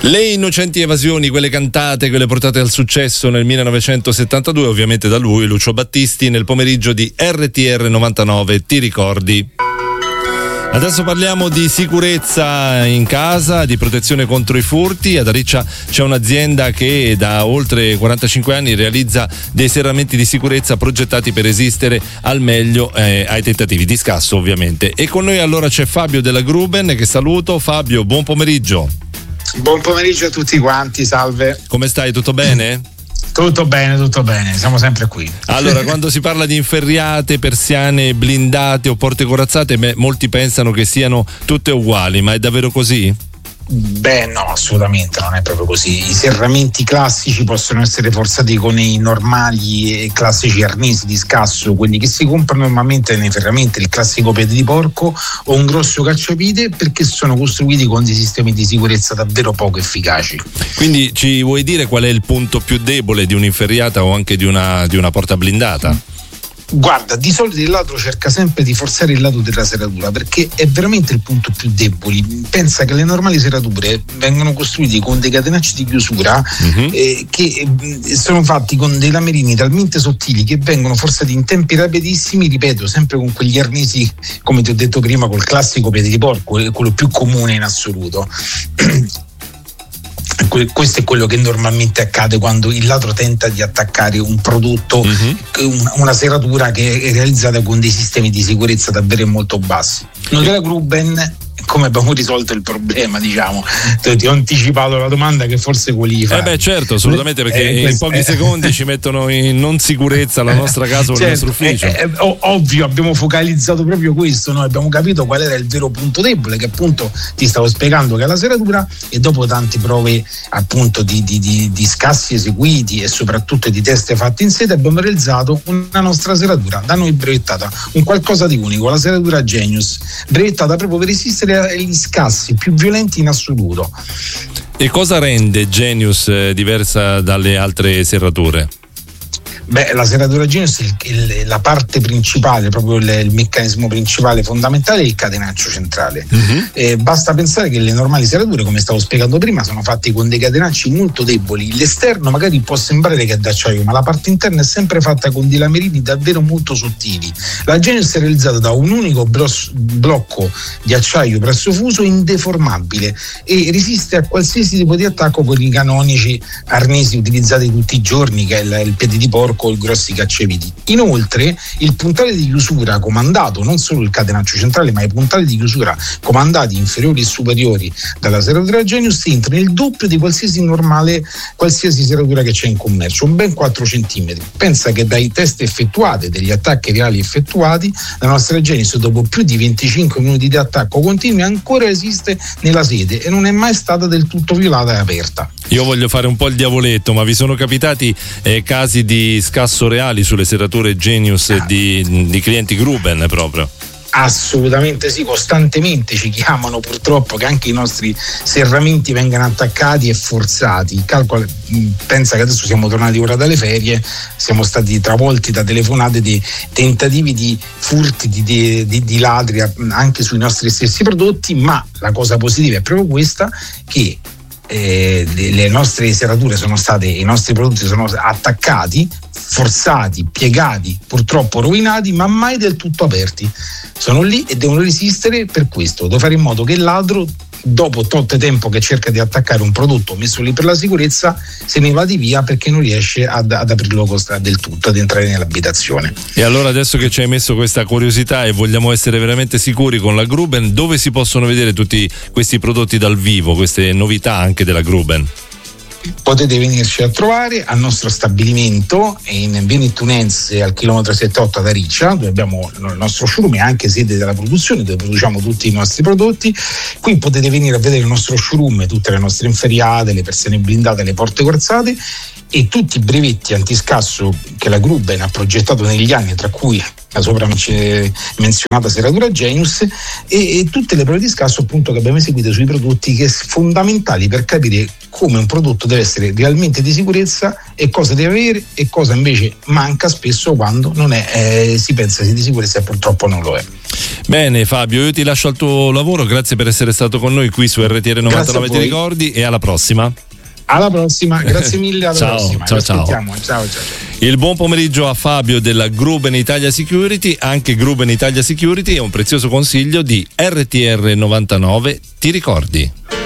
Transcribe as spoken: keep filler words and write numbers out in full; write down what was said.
Le innocenti evasioni, quelle cantate, quelle portate al successo nel millenovecentosettantadue, ovviamente da lui, Lucio Battisti, nel pomeriggio di R T R novantanove, ti ricordi? Adesso parliamo di sicurezza in casa, di protezione contro i furti. Ad Ariccia c'è un'azienda che da oltre quarantacinque anni realizza dei serramenti di sicurezza progettati per resistere al meglio eh, ai tentativi di scasso, ovviamente. E con noi allora c'è Fabio della Gruben, che saluto. Fabio, buon pomeriggio. Buon pomeriggio a tutti quanti, salve. Come stai? Tutto bene? Tutto bene, tutto bene, siamo sempre qui. Allora, quando si parla di inferriate, persiane blindate o porte corazzate, beh, molti pensano che siano tutte uguali, ma è davvero così? Beh, no, assolutamente non è proprio così. I serramenti classici possono essere forzati con i normali e classici arnesi di scasso, quelli che si comprano normalmente nei ferramenti, il classico piede di porco o un grosso cacciavite, perché sono costruiti con dei sistemi di sicurezza davvero poco efficaci. Quindi ci vuoi dire qual è il punto più debole di un'inferriata o anche di una, di una porta blindata? Guarda, di solito il ladro cerca sempre di forzare il lato della serratura, perché è veramente il punto più debole. Pensa che le normali serrature vengono costruite con dei catenacci di chiusura uh-huh. eh, che eh, sono fatti con dei lamerini talmente sottili che vengono forzati in tempi rapidissimi, ripeto, sempre con quegli arnesi, come ti ho detto prima, col classico piede di porco, quello più comune in assoluto. Questo è quello che normalmente accade quando il ladro tenta di attaccare un prodotto, uh-huh. una serratura che è realizzata con dei sistemi di sicurezza davvero molto bassi. Noi della Gruben come abbiamo risolto il problema, diciamo? Ti ho anticipato la domanda che forse volevi fare. Eh beh, certo, assolutamente, perché eh, in pochi eh, secondi ci mettono in non sicurezza la nostra casa o certo, il nostro ufficio. È, è, è, ovvio, abbiamo focalizzato proprio questo, noi abbiamo capito qual era il vero punto debole, che appunto ti stavo spiegando che è la serratura, e dopo tante prove appunto di, di, di, di scassi eseguiti e soprattutto di teste fatte in sede, abbiamo realizzato una nostra serratura da noi brevettata, un qualcosa di unico, la serratura Genius, brevettata proprio per resistere agli scassi più violenti in assoluto. E cosa rende Genius eh, diversa dalle altre serrature? Beh, la serratura Genius, il, il, la parte principale, proprio il, il meccanismo principale fondamentale è il catenaccio centrale. Uh-huh. Eh, basta pensare che le normali serrature, come stavo spiegando prima, sono fatte con dei catenacci molto deboli. L'esterno magari può sembrare che è d'acciaio, ma la parte interna è sempre fatta con dei lamerini davvero molto sottili. La Genius è realizzata da un unico bros- blocco di acciaio pressofuso indeformabile e resiste a qualsiasi tipo di attacco con i canonici arnesi utilizzati tutti i giorni, che è il, il piede di porco con grossi cacciaviti. Inoltre il puntale di chiusura comandato, non solo il catenaccio centrale, ma i puntali di chiusura comandati inferiori e superiori dalla serratura Genius entrano il doppio di qualsiasi normale, qualsiasi serratura che c'è in commercio, un ben quattro centimetri. Pensa che dai test effettuati, degli attacchi reali effettuati, la nostra Genius dopo più di venticinque minuti di attacco continuo ancora esiste nella sede e non è mai stata del tutto violata e aperta. Io voglio fare un po' il diavoletto, ma vi sono capitati eh, casi di scasso reali sulle serrature Genius ah. di, di clienti Gruben proprio? Assolutamente sì, costantemente ci chiamano purtroppo che anche i nostri serramenti vengano attaccati e forzati. Calcola, pensa che adesso siamo tornati ora dalle ferie, siamo stati travolti da telefonate di tentativi di furti di, di, di, di ladri anche sui nostri stessi prodotti, ma la cosa positiva è proprio questa, che Eh, le nostre serrature sono state, i nostri prodotti sono attaccati, forzati, piegati, purtroppo rovinati, ma mai del tutto aperti. Sono lì e devono resistere. Per questo devo fare in modo che il ladro, dopo tot tempo che cerca di attaccare un prodotto messo lì per la sicurezza, se ne va di via perché non riesce ad, ad aprirlo del tutto, ad entrare nell'abitazione. E allora, adesso che ci hai messo questa curiosità e vogliamo essere veramente sicuri con la Gruben, dove si possono vedere tutti questi prodotti dal vivo, queste novità anche della Gruben? Potete venirci a trovare al nostro stabilimento in via Nettunense al chilometro settantotto ad Ariccia, dove abbiamo il nostro showroom e anche sede della produzione, dove produciamo tutti i nostri prodotti. Qui potete venire a vedere il nostro showroom, tutte le nostre inferriate, le persiane blindate, le porte corazzate e tutti i brevetti antiscasso che la Gruben ha progettato negli anni, tra cui la sopra menzionata serratura Genius e, e tutte le prove di scasso appunto che abbiamo eseguito sui prodotti, che sono fondamentali per capire come un prodotto deve essere realmente di sicurezza e cosa deve avere e cosa invece manca spesso quando non è, eh, si pensa sia di sicurezza e purtroppo non lo è. Bene Fabio, io ti lascio al tuo lavoro, grazie per essere stato con noi qui su R T R novantanove Ti ricordi, e alla prossima. Alla prossima, grazie mille, alla ciao, prossima. Ciao, ciao. ciao, ciao, ciao. Il buon pomeriggio a Fabio della Gruben Italia Security. Anche Gruben Italia Security è un prezioso consiglio di R T R novantanove Ti ricordi.